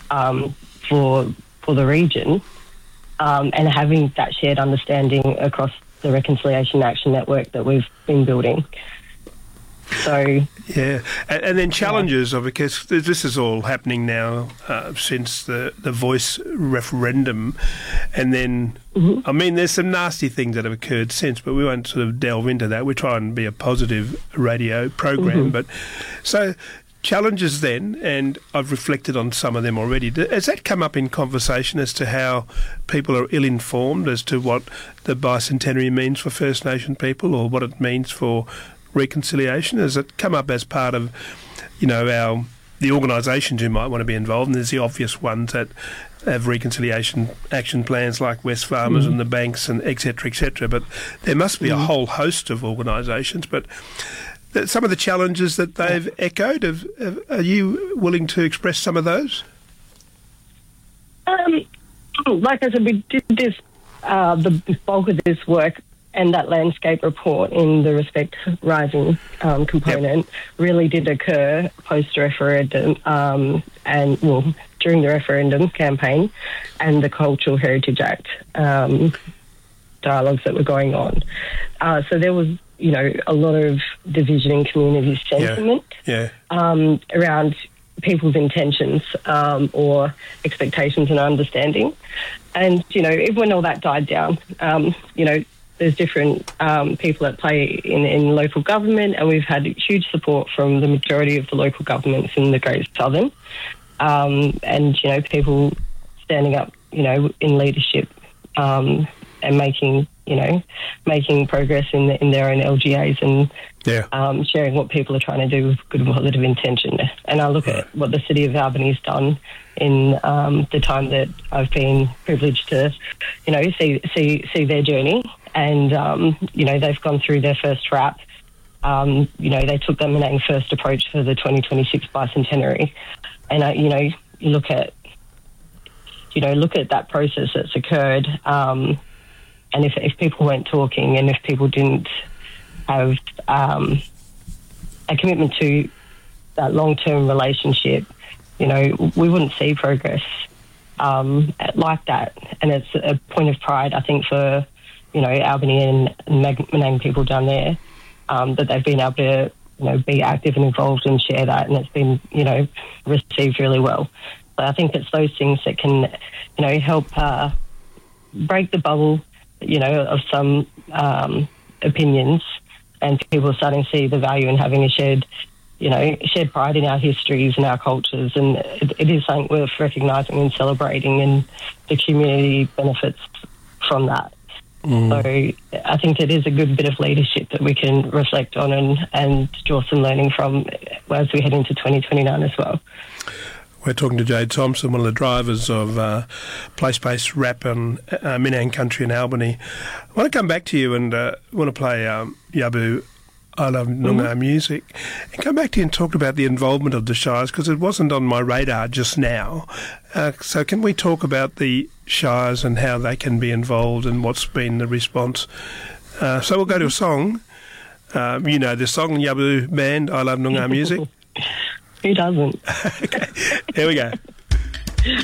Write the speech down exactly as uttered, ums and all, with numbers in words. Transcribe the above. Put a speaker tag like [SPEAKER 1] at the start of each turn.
[SPEAKER 1] um, for for the region, um, and having that shared understanding across the Reconciliation Action Network that we've been building. So
[SPEAKER 2] yeah, and, and then challenges, yeah. because this is all happening now uh, since the the Voice referendum, and then mm-hmm. I mean, there's some nasty things that have occurred since, but we won't sort of delve into that. We try and be a positive radio program, mm-hmm. but so challenges then, and I've reflected on some of them already. Has that come up in conversation as to how people are ill-informed as to what the bicentenary means for First Nation people, or what it means for reconciliation? Has it come up as part of, you know, our the organisations who might want to be involved? And there's the obvious ones that have reconciliation action plans like Wesfarmers mm. and the banks and et cetera, et cetera. But there must be mm. a whole host of organisations. But th- some of the challenges that they've echoed, have, have, are you willing to express some of those?
[SPEAKER 1] Um, like I said, we did this, uh, the bulk of this work and that landscape report in the Respect Rising um, component yep. really did occur post-referendum um, and, well, during the referendum campaign and the Cultural Heritage Act um, dialogues that were going on. Uh, so there was, you know, a lot of division in community sentiment
[SPEAKER 2] yeah. Yeah.
[SPEAKER 1] Um, around people's intentions um, or expectations and understanding. And, you know, even when all that died down, um, you know, there's different um, people at play in, in local government, and we've had huge support from the majority of the local governments in the Great Southern, um, and, you know, people standing up, you know, in leadership um, and making, you know, making progress in, the, in their own L G As and
[SPEAKER 2] yeah. um,
[SPEAKER 1] sharing what people are trying to do with good and positive intention. And I look right. at what the City of Albany's done in um, the time that I've been privileged to, you know, see see see their journey. And, um, you know, they've gone through their first RAP. Um, you know, they took the Menang First approach for the twenty twenty-six bicentenary. And, uh, you know, you look at, you know, look at that process that's occurred. Um, and if, if people weren't talking and if people didn't have um, a commitment to that long-term relationship, you know, we wouldn't see progress um, like that. And it's a point of pride, I think, for, you know, Albany and Menang people down there, um, that they've been able to, you know, be active and involved and share that, and it's been, you know, received really well. But I think it's those things that can, you know, help uh, break the bubble, you know, of some um, opinions, and people are starting to see the value in having a shared, you know, shared pride in our histories and our cultures, and it, it is something worth recognising and celebrating, and the community benefits from that. Mm. So I think it is a good bit of leadership that we can reflect on and, and draw some learning from as we head into twenty twenty-nine as well.
[SPEAKER 2] We're talking to Jade Thompson, one of the drivers of uh, place-based rap in uh, Menang country in Albany. I want to come back to you and uh, want to play um, Yabu I Love Noongar mm-hmm. music, and come back to you and talk about the involvement of the Shires, because it wasn't on my radar just now. Uh, so can we talk about the Shires and how they can be involved and what's been the response? Uh, so we'll go to a song. Um, you know the song, Yabu Band, I Love Noongar Music.
[SPEAKER 1] Who doesn't?
[SPEAKER 2] Okay, here we go.